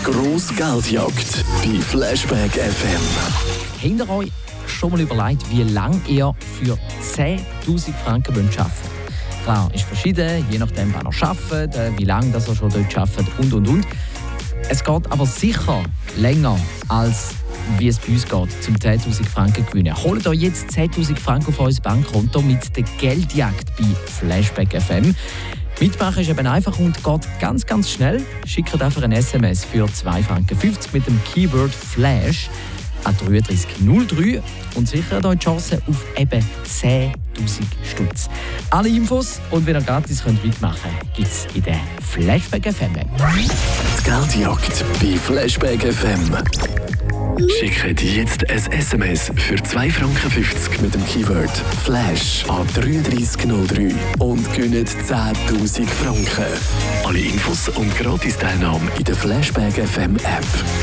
grosse Geldjagd bei Flashback FM. Habt ihr euch schon mal überlegt, wie lange ihr für 10'000 Franken arbeiten wollt? Klar, ist verschieden, je nachdem, wann ihr arbeitet, wie lange ihr schon dort arbeitet und. Es geht aber sicher länger, als wie es bei uns geht, zum 10'000 Franken gewinnen. Holt euch jetzt 10'000 Franken auf euer Bankkonto mit der Geldjagd bei Flashback FM. Mitmachen ist eben einfach und geht ganz, ganz schnell. Schickt einfach ein SMS für 2,50 Franken mit dem Keyword Flash an 3303 und sichert euch die Chance auf eben 10'000 Stutz. Alle Infos und wenn ihr gratis mitmachen könnt, gibt es in der Flashback FM App. Die Geldjagd bei Flashback FM. Schickt jetzt ein SMS für 2,50 Franken mit dem Keyword Flash an 3303 und gewinnt 10'000 Franken. Alle Infos und Gratis-Teilnahme in der Flashback FM App.